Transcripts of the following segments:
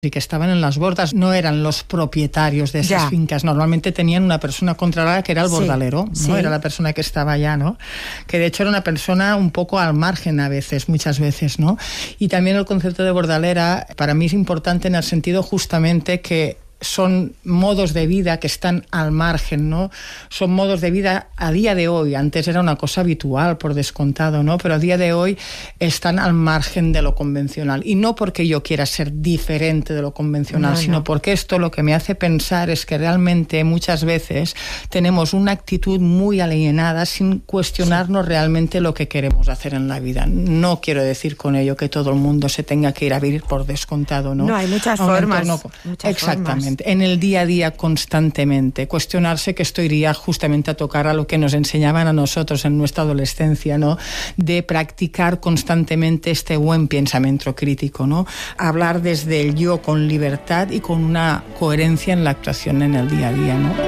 y que estaban en las bordas no eran los propietarios de esas fincas. Normalmente tenían una persona controlada que era el bordalero, ¿no? Era la persona que estaba allá, ¿no? Que de hecho era una persona un poco al margen a veces, muchas veces, ¿no? Y también el concepto de bordalera para mí es importante en el sentido justamente que son modos de vida que están al margen, ¿no? Son modos de vida a día de hoy. Antes era una cosa habitual, por descontado, ¿no? Pero a día de hoy están al margen de lo convencional. Y no porque yo quiera ser diferente de lo convencional, sino porque esto lo que me hace pensar es que realmente muchas veces tenemos una actitud muy alienada sin cuestionarnos realmente lo que queremos hacer en la vida. No quiero decir con ello que todo el mundo se tenga que ir a vivir por descontado, ¿no? No, hay muchas formas. Exactamente. En el día a día constantemente, cuestionarse, que esto iría justamente a tocar a lo que nos enseñaban a nosotros en nuestra adolescencia, ¿no? De practicar constantemente este buen pensamiento crítico, ¿no? Hablar desde el yo con libertad y con una coherencia en la actuación en el día a día, ¿no?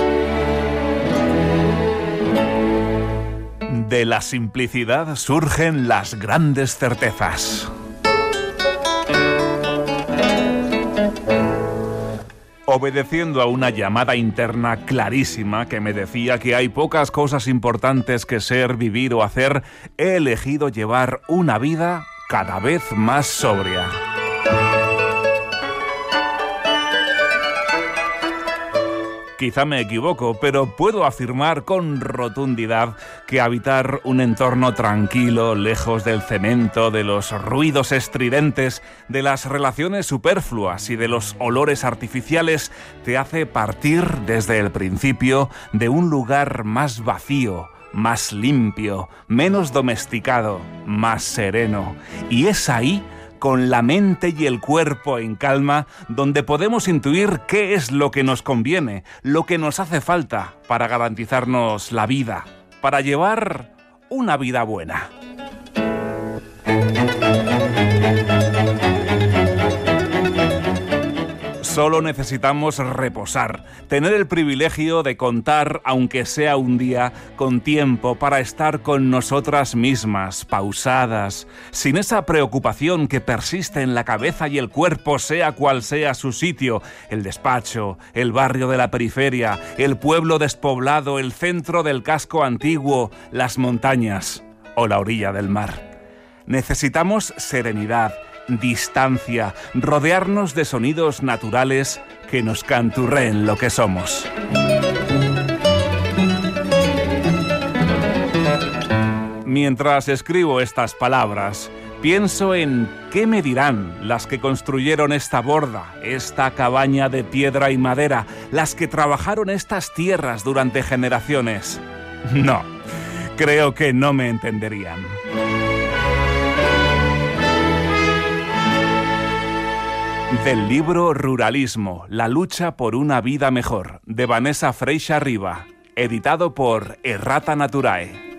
De la simplicidad surgen las grandes certezas. Obedeciendo a una llamada interna clarísima que me decía que hay pocas cosas importantes que ser, vivir o hacer, he elegido llevar una vida cada vez más sobria. Quizá me equivoco, pero puedo afirmar con rotundidad que habitar un entorno tranquilo, lejos del cemento, de los ruidos estridentes, de las relaciones superfluas y de los olores artificiales, te hace partir desde el principio de un lugar más vacío, más limpio, menos domesticado, más sereno. Y es ahí, con la mente y el cuerpo en calma, donde podemos intuir qué es lo que nos conviene, lo que nos hace falta para garantizarnos la vida, para llevar una vida buena. Solo necesitamos reposar, tener el privilegio de contar, aunque sea un día, con tiempo para estar con nosotras mismas, pausadas, sin esa preocupación que persiste en la cabeza y el cuerpo, sea cual sea su sitio, el despacho, el barrio de la periferia, el pueblo despoblado, el centro del casco antiguo, las montañas o la orilla del mar. Necesitamos serenidad, distancia, rodearnos de sonidos naturales que nos canturreen lo que somos. Mientras escribo estas palabras, pienso en qué me dirán las que construyeron esta borda, esta cabaña de piedra y madera, las que trabajaron estas tierras durante generaciones. No, creo que no me entenderían. Del libro Ruralismo, la lucha por una vida mejor, de Vanessa Freixa Riba, editado por Errata Naturae.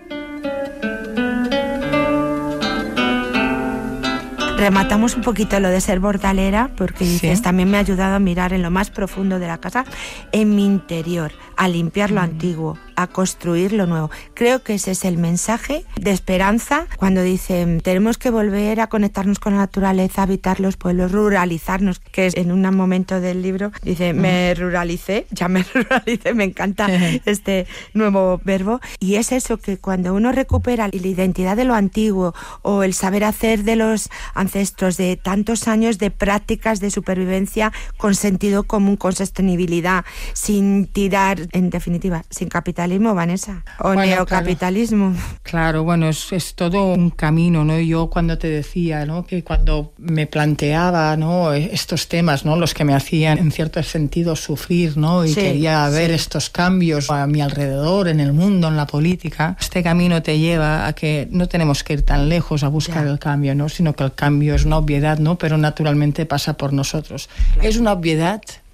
Rematamos un poquito lo de ser bordalera, porque dices, también me ha ayudado a mirar en lo más profundo de la casa, en mi interior, a limpiar lo antiguo, a construir lo nuevo. Creo que ese es el mensaje de esperanza cuando dicen tenemos que volver a conectarnos con la naturaleza, habitar los pueblos, ruralizarnos, que es en un momento del libro, dice, me ruralicé, me encanta este nuevo verbo, y es eso, que cuando uno recupera la identidad de lo antiguo o el saber hacer de los ancestros, de tantos años de prácticas de supervivencia con sentido común, con sostenibilidad, sin tirar, en definitiva, sin capitalismo, Vanessa, o neocapitalismo. Claro, bueno, es todo un camino, ¿no? Yo cuando te decía, ¿no?, que cuando me planteaba, ¿no?, estos temas, ¿no?, los que me hacían en cierto sentido sufrir, ¿no?, y quería ver estos cambios a mi alrededor, en el mundo, en la política, este camino te lleva a que no tenemos que ir tan lejos a buscar el cambio, ¿no?, sino que el cambio es una obviedad, ¿no?, pero naturalmente pasa por nosotros. Claro. Es una obviedad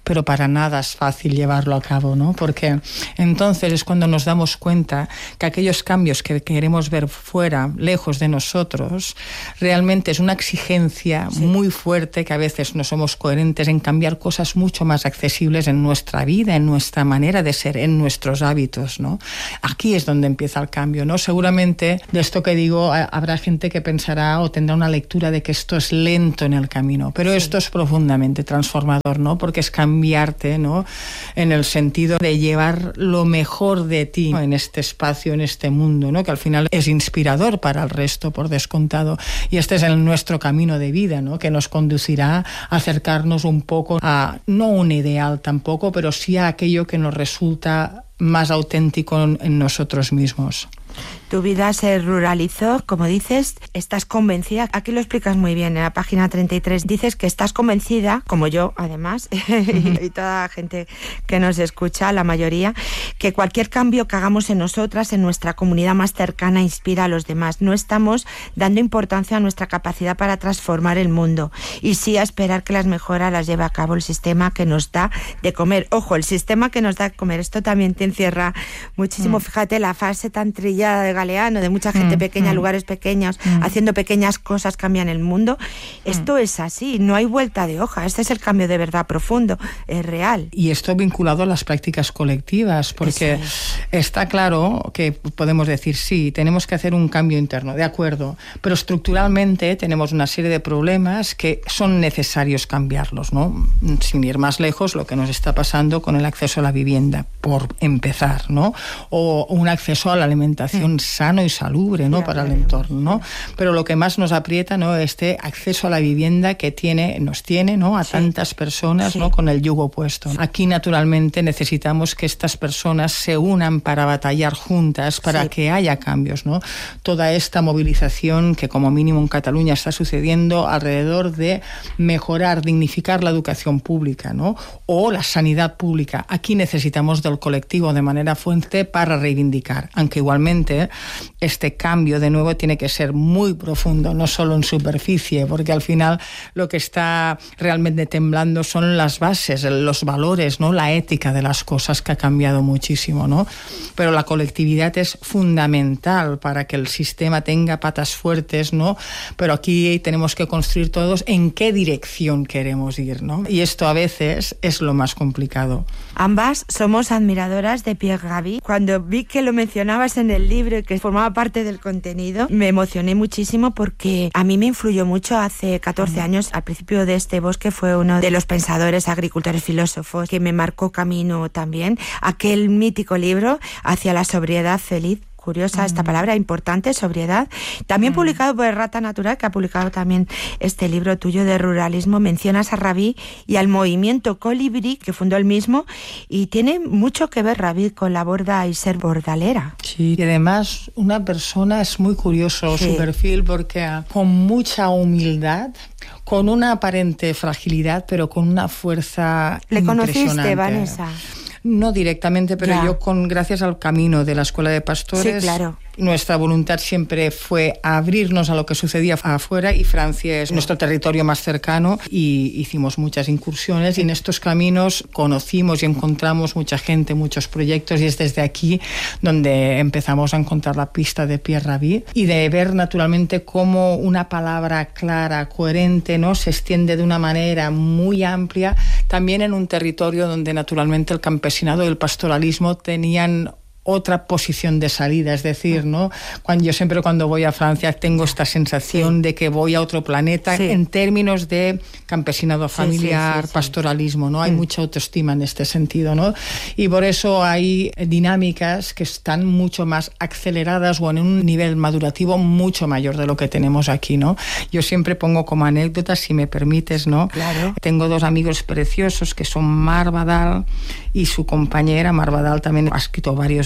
pero para nada es fácil llevarlo a cabo, ¿no? Porque entonces es cuando nos damos cuenta que aquellos cambios que queremos ver fuera, lejos de nosotros, realmente es una exigencia muy fuerte, que a veces no somos coherentes en cambiar cosas mucho más accesibles en nuestra vida, en nuestra manera de ser, en nuestros hábitos, ¿no? Aquí es donde empieza el cambio, ¿no? Seguramente de esto que digo habrá gente que pensará o tendrá una lectura de que esto es lento en el camino, pero esto es profundamente transformador, ¿no? Porque es cambiarte, ¿no? En el sentido de llevar lo mejor de ti, ¿no? En este espacio, en este mundo, ¿no? Que al final es inspirador para el resto, por descontado. Y este es nuestro camino de vida, ¿no? Que nos conducirá a acercarnos un poco a, no un ideal tampoco, pero sí a aquello que nos resulta más auténtico en nosotros mismos. Tu vida se ruralizó, como dices, estás convencida, aquí lo explicas muy bien en la página 33, dices que estás convencida, como yo además, y toda la gente que nos escucha, la mayoría, que cualquier cambio que hagamos en nosotras, en nuestra comunidad más cercana, inspira a los demás. No estamos dando importancia a nuestra capacidad para transformar el mundo, y sí a esperar que las mejoras las lleve a cabo el sistema que nos da de comer. Ojo, el sistema que nos da de comer, esto también te encierra muchísimo. Fíjate la frase tan trillada de Galeano, de mucha gente pequeña, lugares pequeños, haciendo pequeñas cosas cambian el mundo. Esto es así, no hay vuelta de hoja. Este es el cambio de verdad profundo, es real. Y esto vinculado a las prácticas colectivas, porque está claro que podemos decir, sí, tenemos que hacer un cambio interno, de acuerdo, pero estructuralmente tenemos una serie de problemas que son necesarios cambiarlos, ¿no? Sin ir más lejos, lo que nos está pasando con el acceso a la vivienda, por empezar, ¿no? O un acceso a la alimentación sano y salubre, ¿no? Para el entorno, ¿no? Pero lo que más nos aprieta, ¿no? Este acceso a la vivienda que nos tiene, ¿no? A tantas personas, ¿no? Con el yugo puesto. Aquí, naturalmente, necesitamos que estas personas se unan para batallar juntas, para que haya cambios, ¿no? Toda esta movilización que, como mínimo en Cataluña, está sucediendo alrededor de mejorar, dignificar la educación pública, ¿no? O la sanidad pública. Aquí necesitamos del colectivo de manera fuerte para reivindicar, aunque igualmente este cambio de nuevo tiene que ser muy profundo, no solo en superficie, porque al final lo que está realmente temblando son las bases, los valores, ¿no? La ética de las cosas, que ha cambiado muchísimo, ¿no? Pero la colectividad es fundamental para que el sistema tenga patas fuertes, ¿no? Pero aquí tenemos que construir todos en qué dirección queremos ir, ¿no? Y esto a veces es lo más complicado. Ambas somos admiradoras de Pierre Rabhi. Cuando vi que lo mencionabas en el libro y que formaba parte del contenido, me emocioné muchísimo porque a mí me influyó mucho hace 14 años. Al principio de este bosque fue uno de los pensadores, agricultores, filósofos que me marcó camino también. Aquel mítico libro, Hacia la sobriedad feliz. Curiosa esta palabra, importante, sobriedad. También publicado por Rata Natural, que ha publicado también este libro tuyo de ruralismo. Mencionas a Rabhi y al movimiento Colibrí, que fundó él mismo, y tiene mucho que ver Rabhi con la borda y ser bordalera. Sí, y además una persona, es muy curioso su perfil, porque con mucha humildad, con una aparente fragilidad, pero con una fuerza impresionante. ¿Le conociste, Vanessa? No directamente, pero yo gracias al camino de la Escuela de Pastores, nuestra voluntad siempre fue abrirnos a lo que sucedía afuera, y Francia es nuestro territorio más cercano, y hicimos muchas incursiones, y en estos caminos conocimos y encontramos mucha gente, muchos proyectos, y es desde aquí donde empezamos a encontrar la pista de Pierre Rabhi, y de ver naturalmente cómo una palabra clara, coherente, ¿no? Se extiende de una manera muy amplia, también en un territorio donde naturalmente el campesinado y el pastoralismo tenían otra posición de salida, es decir, ¿no? Yo siempre cuando voy a Francia tengo esta sensación de que voy a otro planeta en términos de campesinado familiar, pastoralismo, ¿no? Hay mucha autoestima en este sentido, ¿no? Y por eso hay dinámicas que están mucho más aceleradas o en un nivel madurativo mucho mayor de lo que tenemos aquí, ¿no? Yo siempre pongo como anécdota, si me permites, ¿no? Claro. Tengo dos amigos preciosos que son Mar Badal y su compañera. Mar Badal también ha escrito varios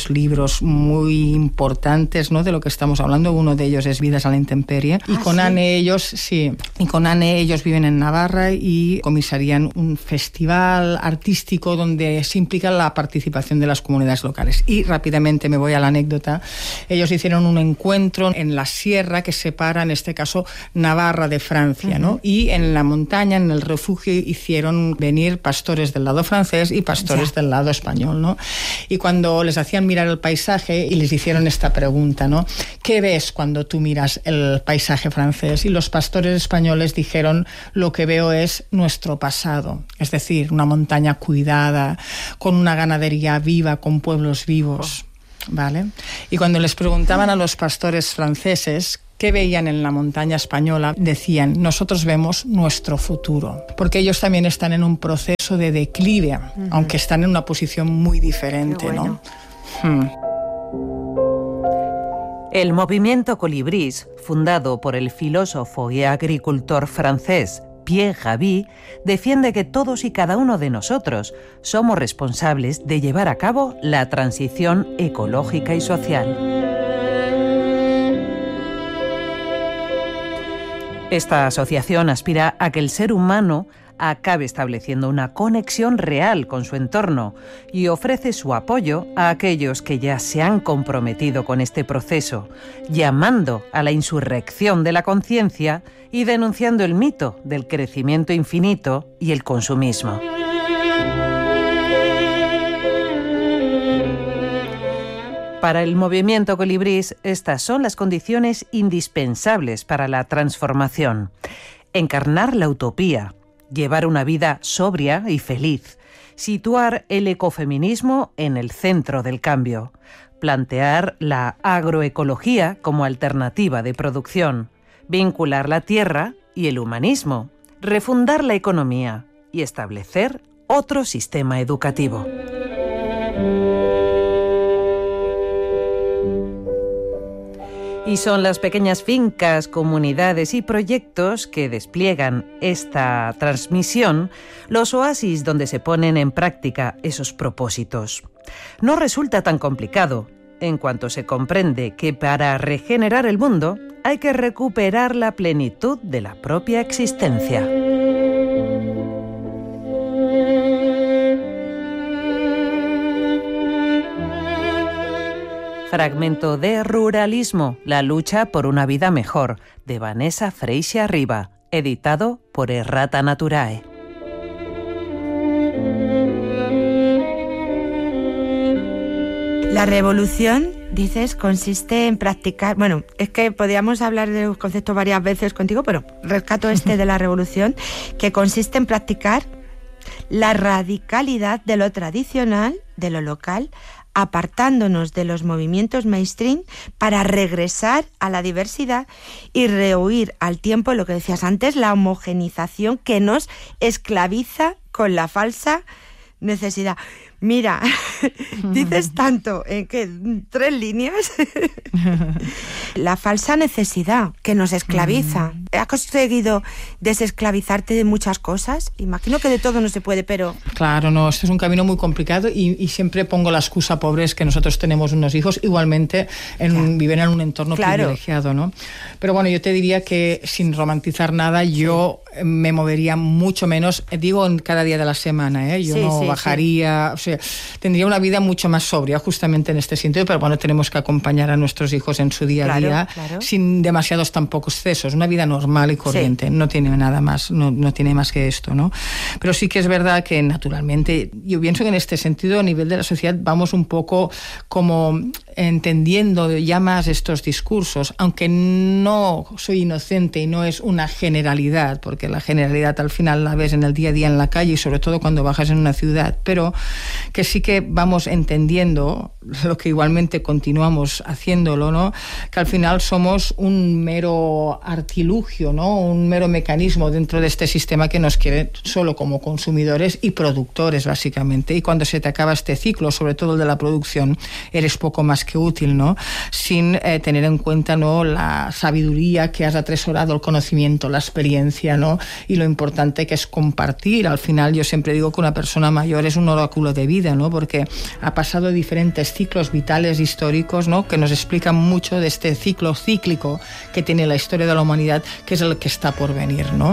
dos libros muy importantes, ¿no?, de lo que estamos hablando. Uno de ellos es Vidas a la intemperie. Y con Anne ellos viven en Navarra y comisarían un festival artístico donde se implica la participación de las comunidades locales. Y rápidamente me voy a la anécdota. Ellos hicieron un encuentro en la sierra que separa, en este caso, Navarra de Francia, ¿no? Y en la montaña, en el refugio, hicieron venir pastores del lado francés y pastores del lado español, ¿no? Y cuando les hacían mirar el paisaje y les hicieron esta pregunta, ¿no?, ¿qué ves cuando tú miras el paisaje francés? Y los pastores españoles dijeron: lo que veo es nuestro pasado, es decir, una montaña cuidada, con una ganadería viva, con pueblos vivos, ¿vale? Y cuando les preguntaban a los pastores franceses qué veían en la montaña española, decían: nosotros vemos nuestro futuro, porque ellos también están en un proceso de declive, aunque están en una posición muy diferente, ¿no? El movimiento Colibrís, fundado por el filósofo y agricultor francés Pierre Rabhi, defiende que todos y cada uno de nosotros somos responsables de llevar a cabo la transición ecológica y social. Esta asociación aspira a que el ser humano acabe estableciendo una conexión real con su entorno y ofrece su apoyo a aquellos que ya se han comprometido con este proceso, llamando a la insurrección de la conciencia y denunciando el mito del crecimiento infinito y el consumismo. Para el movimiento Colibrís, estas son las condiciones indispensables para la transformación: encarnar la utopía, llevar una vida sobria y feliz, situar el ecofeminismo en el centro del cambio, plantear la agroecología como alternativa de producción, vincular la tierra y el humanismo, refundar la economía y establecer otro sistema educativo. Y son las pequeñas fincas, comunidades y proyectos que despliegan esta transmisión los oasis donde se ponen en práctica esos propósitos. No resulta tan complicado, en cuanto se comprende que para regenerar el mundo hay que recuperar la plenitud de la propia existencia. Fragmento de Ruralismo, la lucha por una vida mejor, de Vanessa Freixas Riba, editado por Errata Naturae. La revolución, dices, consiste en practicar... Bueno, es que podríamos hablar de los conceptos varias veces contigo, pero rescato este de la revolución, que consiste en practicar la radicalidad de lo tradicional, de lo local, apartándonos de los movimientos mainstream para regresar a la diversidad y rehuir al tiempo, lo que decías antes, la homogenización que nos esclaviza con la falsa necesidad. Mira, dices tanto en que 3 líneas. La falsa necesidad que nos esclaviza. ¿Has conseguido desesclavizarte de muchas cosas? Imagino que de todo no se puede, pero... Claro, no, esto es un camino muy complicado y siempre pongo la excusa, pobres, que nosotros tenemos unos hijos, igualmente viven en un entorno privilegiado, ¿no? Pero bueno, yo te diría que sin romantizar nada, yo me movería mucho menos, digo, en cada día de la semana, yo no bajaría, o sea, tendría una vida mucho más sobria justamente en este sentido, pero bueno, tenemos que acompañar a nuestros hijos en su día a día sin demasiados tampoco excesos, una vida normal y corriente, no tiene nada más, no tiene más que esto, ¿no? Pero sí que es verdad que naturalmente, yo pienso que en este sentido a nivel de la sociedad vamos un poco como entendiendo ya más estos discursos, aunque no soy inocente y no es una generalidad, porque la generalidad al final la ves en el día a día en la calle y sobre todo cuando bajas en una ciudad, pero que sí que vamos entendiendo lo que igualmente continuamos haciéndolo, ¿no? Que al final somos un mero artilugio, ¿no? Un mero mecanismo dentro de este sistema que nos quiere solo como consumidores y productores, básicamente. Y cuando se te acaba este ciclo, sobre todo el de la producción, eres poco más que útil, ¿no? Sin tener en cuenta, ¿no?, la sabiduría que has atesorado, el conocimiento, la experiencia, ¿no? Y lo importante que es compartir. Al final yo siempre digo que una persona mayor es un oráculo de vida, ¿no? Porque ha pasado diferentes ciclos vitales históricos, ¿no?, que nos explican mucho de este ciclo cíclico que tiene la historia de la humanidad, que es el que está por venir, ¿no?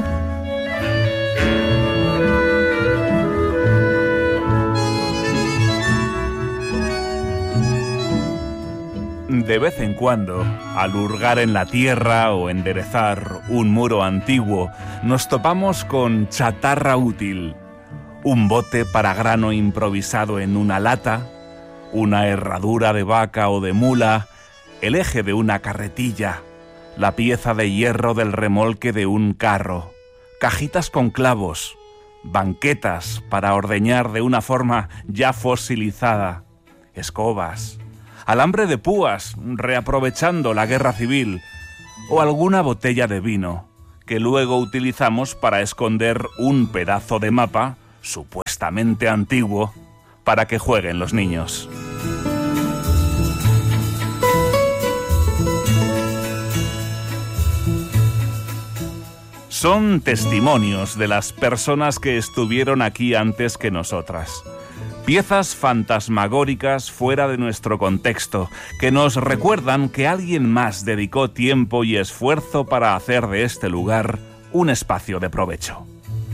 De vez en cuando, al hurgar en la tierra o enderezar un muro antiguo, nos topamos con chatarra útil. Un bote para grano improvisado en una lata, una herradura de vaca o de mula, el eje de una carretilla, la pieza de hierro del remolque de un carro, cajitas con clavos, banquetas para ordeñar de una forma ya fosilizada, escobas, alambre de púas, reaprovechando la guerra civil, o alguna botella de vino, que luego utilizamos para esconder un pedazo de mapa, supuestamente antiguo, para que jueguen los niños. Son testimonios de las personas que estuvieron aquí antes que nosotras. Piezas fantasmagóricas fuera de nuestro contexto, que nos recuerdan que alguien más dedicó tiempo y esfuerzo para hacer de este lugar un espacio de provecho.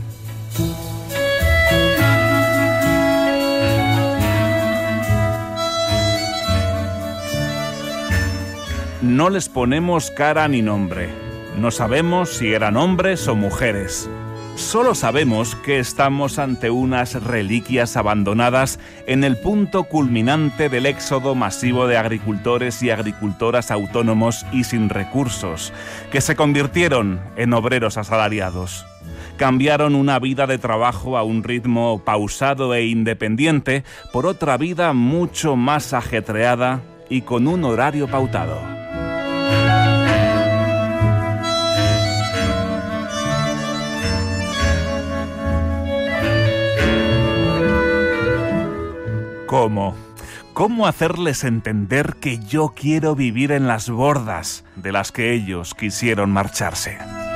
No les ponemos cara ni nombre. No sabemos si eran hombres o mujeres. Solo sabemos que estamos ante unas reliquias abandonadas en el punto culminante del éxodo masivo de agricultores y agricultoras autónomos y sin recursos, que se convirtieron en obreros asalariados. Cambiaron una vida de trabajo a un ritmo pausado e independiente por otra vida mucho más ajetreada y con un horario pautado. ¿Cómo hacerles entender que yo quiero vivir en las bordas de las que ellos quisieron marcharse?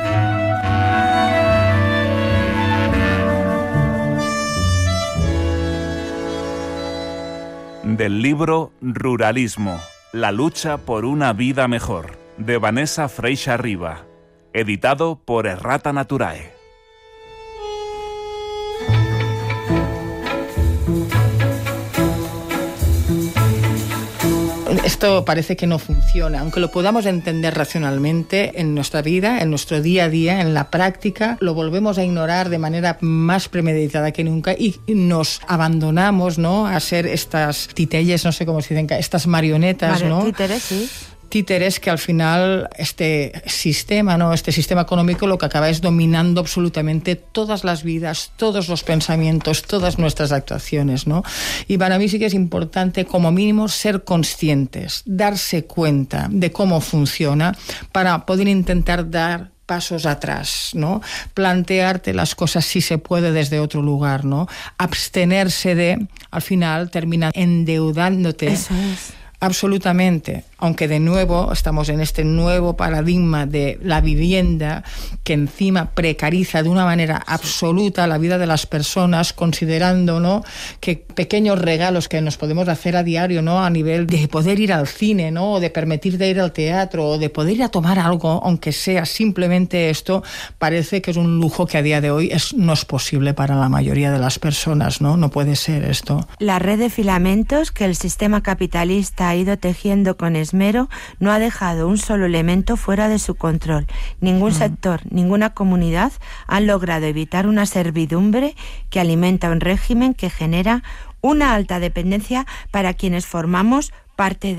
Del libro Ruralismo, la lucha por una vida mejor, de Vanessa Freixa Riba, editado por Errata Naturae. Esto parece que no funciona, aunque lo podamos entender racionalmente en nuestra vida, en nuestro día a día, en la práctica, lo volvemos a ignorar de manera más premeditada que nunca y nos abandonamos, ¿no?, a ser estas titelles, no sé cómo se dicen, estas marionetas, ¿no? Títeres, sí. Títeres que al final este sistema económico lo que acaba es dominando absolutamente todas las vidas, todos los pensamientos, todas nuestras actuaciones, ¿no? Y para mí sí que es importante como mínimo ser conscientes, darse cuenta de cómo funciona para poder intentar dar pasos atrás, ¿no? Plantearte las cosas si se puede desde otro lugar, ¿no? Abstenerse de, al final termina endeudándote. Eso es. Absolutamente, aunque de nuevo estamos en este nuevo paradigma de la vivienda que encima precariza de una manera absoluta la vida de las personas, considerando, ¿no?, que pequeños regalos que nos podemos hacer a diario, ¿no?, a nivel de poder ir al cine, ¿no?, o de permitir de ir al teatro, o de poder ir a tomar algo, aunque sea simplemente esto, parece que es un lujo que a día de hoy no es posible para la mayoría de las personas, ¿no? No puede ser esto. La red de filamentos que el sistema capitalista ha ido tejiendo con esmero no ha dejado un solo elemento fuera de su control. Ningún sector, ninguna comunidad han logrado evitar una servidumbre que alimenta un régimen que genera una alta dependencia para quienes formamos parte de él.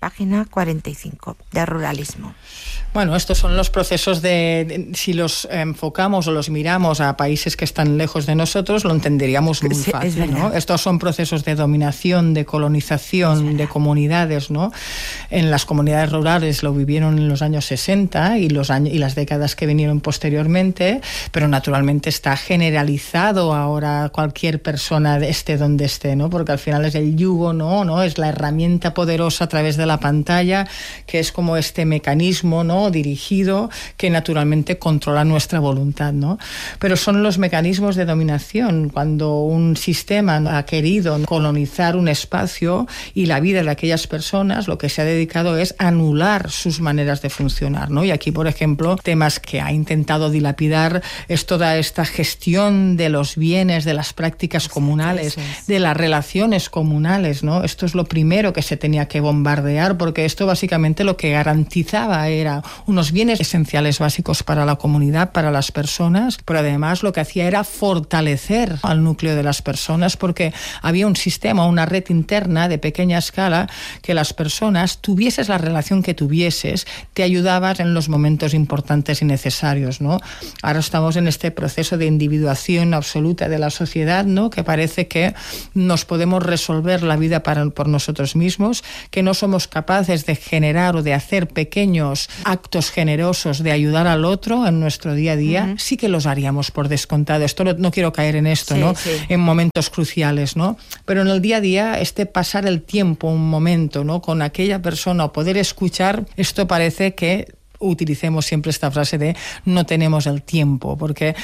página 45, de ruralismo. Bueno, estos son los procesos si los enfocamos o los miramos a países que están lejos de nosotros, lo entenderíamos muy fácil, ¿no? Estos son procesos de dominación, de colonización, de comunidades, ¿no? En las comunidades rurales lo vivieron en los años 60 y las décadas que vinieron posteriormente, pero naturalmente está generalizado ahora cualquier persona esté donde esté, ¿no? Porque al final es el yugo, ¿no? Es la herramienta poderosa a través de la pantalla, que es como este mecanismo, ¿no?, dirigido, que naturalmente controla nuestra voluntad, ¿no? Pero son los mecanismos de dominación. Cuando un sistema ha querido colonizar un espacio y la vida de aquellas personas, lo que se ha dedicado es anular sus maneras de funcionar, ¿no? Y aquí, por ejemplo, temas que ha intentado dilapidar es toda esta gestión de los bienes, de las prácticas comunales, de las relaciones comunales, ¿no? Esto es lo primero que se tenía que bombardear, porque esto básicamente lo que garantizaba era unos bienes esenciales básicos para la comunidad, para las personas, pero además lo que hacía era fortalecer al núcleo de las personas, porque había un sistema, una red interna de pequeña escala, que las personas, tuvieses la relación que tuvieses, te ayudabas en los momentos importantes y necesarios, ¿no? Ahora estamos en este proceso de individuación absoluta de la sociedad, ¿no?, que parece que nos podemos resolver la vida por nosotros mismos, que no somos capaces de generar o de hacer pequeños actos generosos de ayudar al otro en nuestro día a día. Sí que los haríamos por descontado. Esto no quiero caer en esto, ¿no? En momentos cruciales, ¿no? Pero en el día a día, pasar el tiempo, un momento, ¿no?, con aquella persona o poder escuchar, esto parece que utilicemos siempre esta frase de no tenemos el tiempo, porque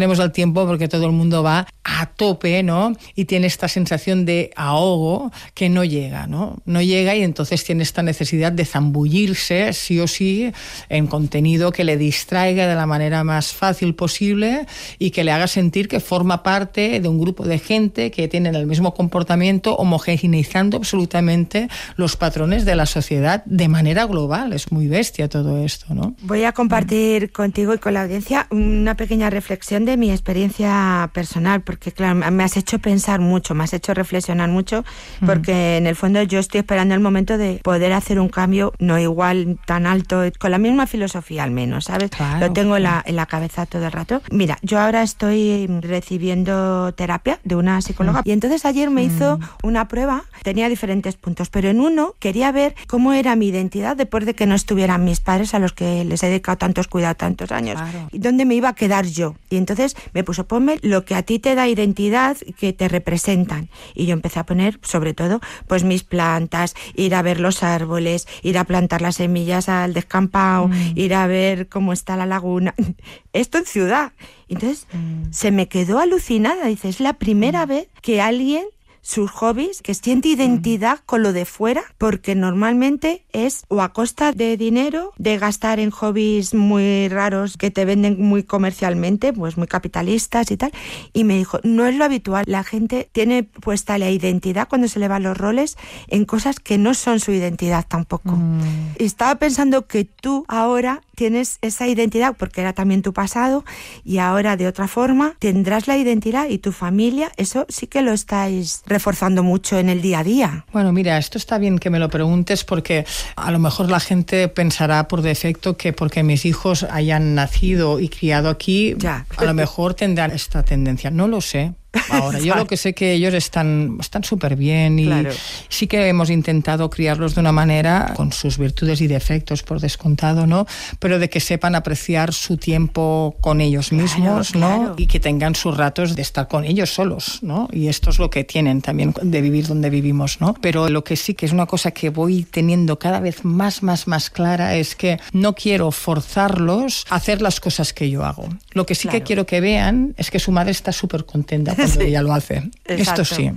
todo el mundo va a tope, ¿no? Y tiene esta sensación de ahogo que no llega, ¿no? No llega, y entonces tiene esta necesidad de zambullirse sí o sí en contenido que le distraiga de la manera más fácil posible y que le haga sentir que forma parte de un grupo de gente que tienen el mismo comportamiento, homogeneizando absolutamente los patrones de la sociedad de manera global. Es muy bestia todo esto, ¿no? Voy a compartir contigo y con la audiencia una pequeña reflexión de mi experiencia personal, porque claro, me has hecho pensar mucho, me has hecho reflexionar mucho, porque en el fondo yo estoy esperando el momento de poder hacer un cambio, no igual tan alto, con la misma filosofía al menos, ¿sabes? Claro, lo tengo en la cabeza todo el rato. Mira, yo ahora estoy recibiendo terapia de una psicóloga y entonces ayer me hizo una prueba, tenía diferentes puntos, pero en uno quería ver cómo era mi identidad después de que no estuvieran mis padres, a los que les he dedicado tantos cuidados, tantos años, y dónde me iba a quedar yo. Y entonces me puso, ponme lo que a ti te da identidad, que te representan. Y yo empecé a poner, sobre todo, pues mis plantas, ir a ver los árboles, ir a plantar las semillas al descampado, ir a ver cómo está la laguna. Esto en ciudad. Entonces se me quedó alucinada. Dice, es la primera vez que alguien, sus hobbies, que siente identidad con lo de fuera, porque normalmente es o a costa de dinero, de gastar en hobbies muy raros que te venden muy comercialmente, pues muy capitalistas y tal. Y me dijo, no es lo habitual, la gente tiene puesta la identidad cuando se le van los roles en cosas que no son su identidad tampoco. Y estaba pensando que tú ahora tienes esa identidad, porque era también tu pasado, y ahora de otra forma tendrás la identidad, y tu familia, eso sí que lo estáis reforzando mucho en el día a día. Bueno, mira, esto está bien que me lo preguntes, porque a lo mejor la gente pensará por defecto que porque mis hijos hayan nacido y criado aquí, a lo mejor tendrán esta tendencia. No lo sé. Ahora, yo lo que sé que ellos están súper bien, y sí que hemos intentado criarlos de una manera con sus virtudes y defectos, por descontado, ¿no? Pero de que sepan apreciar su tiempo con ellos mismos, ¿no? Y que tengan sus ratos de estar con ellos solos, ¿no? Y esto es lo que tienen también de vivir donde vivimos, ¿no? Pero lo que sí que es una cosa que voy teniendo cada vez más clara es que no quiero forzarlos a hacer las cosas que yo hago. Lo que sí que quiero que vean es que su madre está súper contenta cuando ella lo hace. Exacto. Esto sí.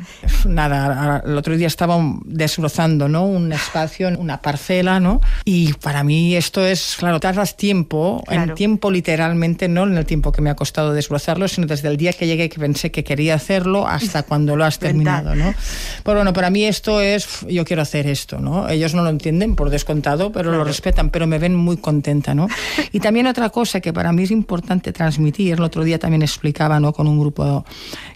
Nada, el otro día estaba desbrozando, ¿no?, un espacio, una parcela, ¿no? Y para mí esto es, claro, tardas tiempo, en tiempo literalmente, no en el tiempo que me ha costado desbrozarlo, sino desde el día que llegué, que pensé que quería hacerlo, hasta cuando lo has terminado, ¿no? Pero bueno, para mí esto es, yo quiero hacer esto, ¿no? Ellos no lo entienden, por descontado, pero lo respetan, pero me ven muy contenta, ¿no? Y también otra cosa que para mí es importante transmitir, el otro día también explicaba, ¿no?, con un grupo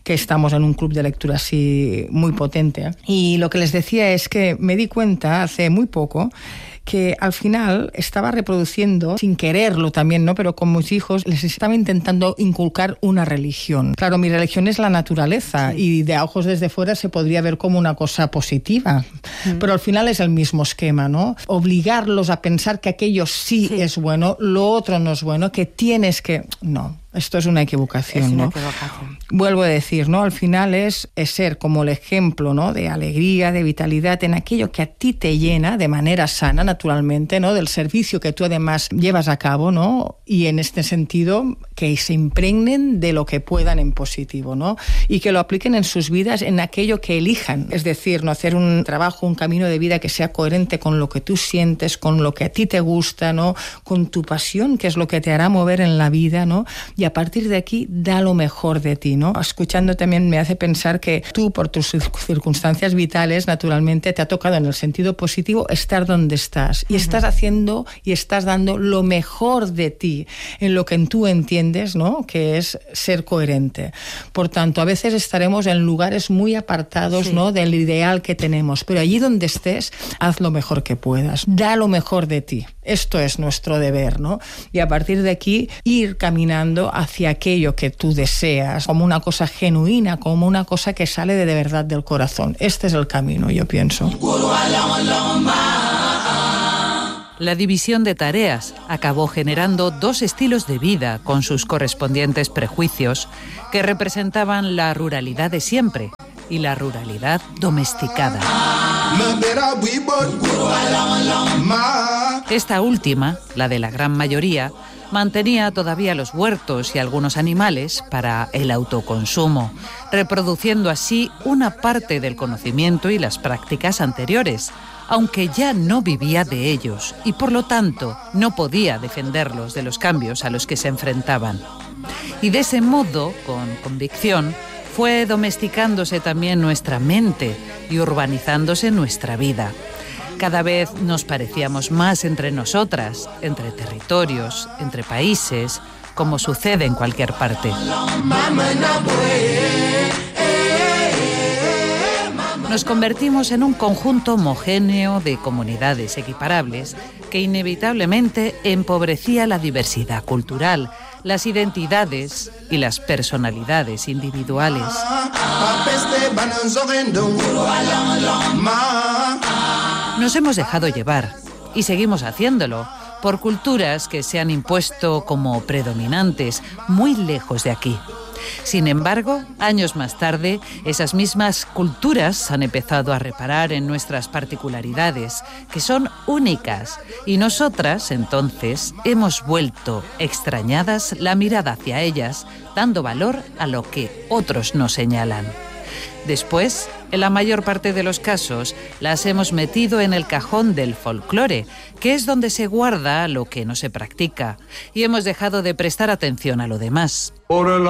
que estamos en un club de lectura así muy potente. Y lo que les decía es que me di cuenta hace muy poco que al final estaba reproduciendo, sin quererlo también, ¿no? Pero con mis hijos les estaba intentando inculcar una religión. Claro, mi religión es la naturaleza, sí, y de ojos desde fuera se podría ver como una cosa positiva, pero al final es el mismo esquema, ¿no? Obligarlos a pensar que aquello sí es bueno, lo otro no es bueno, que tienes que... No. Esto es una equivocación, es una ¿no? equivocación. Vuelvo a decir, ¿no? Al final es ser como el ejemplo, ¿no? De alegría, de vitalidad en aquello que a ti te llena de manera sana, naturalmente, ¿no? Del servicio que tú además llevas a cabo, ¿no? Y en este sentido, que se impregnen de lo que puedan en positivo, ¿no? Y que lo apliquen en sus vidas en aquello que elijan. Es decir, no hacer un trabajo, un camino de vida que sea coherente con lo que tú sientes, con lo que a ti te gusta, ¿no? Con tu pasión, que es lo que te hará mover en la vida, ¿no? Y a partir de aquí da lo mejor de ti, ¿no? Escuchando también me hace pensar que tú, por tus circunstancias vitales, naturalmente te ha tocado en el sentido positivo estar donde estás y estás haciendo y estás dando lo mejor de ti en lo que tú entiendes, ¿no? Que es ser coherente. Por tanto, a veces estaremos en lugares muy apartados, ¿no? Del ideal que tenemos, pero allí donde estés, haz lo mejor que puedas, da lo mejor de ti. Esto es nuestro deber, ¿no? Y a partir de aquí ir caminando hacia aquello que tú deseas, como una cosa genuina, como una cosa que sale de verdad del corazón. Este es el camino, yo pienso. La división de tareas acabó generando dos estilos de vida con sus correspondientes prejuicios que representaban la ruralidad de siempre y la ruralidad domesticada. Esta última, la de la gran mayoría, mantenía todavía los huertos y algunos animales para el autoconsumo, reproduciendo así una parte del conocimiento y las prácticas anteriores, aunque ya no vivía de ellos y por lo tanto no podía defenderlos de los cambios a los que se enfrentaban. Y de ese modo, con convicción, fue domesticándose también nuestra mente y urbanizándose nuestra vida. Cada vez nos parecíamos más entre nosotras, entre territorios, entre países, como sucede en cualquier parte. Nos convertimos en un conjunto homogéneo de comunidades equiparables que inevitablemente empobrecía la diversidad cultural, las identidades y las personalidades individuales. Nos hemos dejado llevar, y seguimos haciéndolo, por culturas que se han impuesto como predominantes muy lejos de aquí. Sin embargo, años más tarde, esas mismas culturas han empezado a reparar en nuestras particularidades, que son únicas, y nosotras, entonces, hemos vuelto, extrañadas, la mirada hacia ellas, dando valor a lo que otros nos señalan. Después, en la mayor parte de los casos, las hemos metido en el cajón del folclore, que es donde se guarda lo que no se practica, y hemos dejado de prestar atención a lo demás.